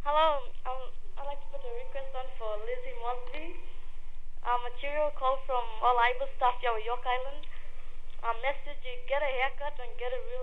Hello, I'd like to put a request on for Lizzie Mosby. Material call from All Ibis Staff, York Island. Message, get a haircut and get a real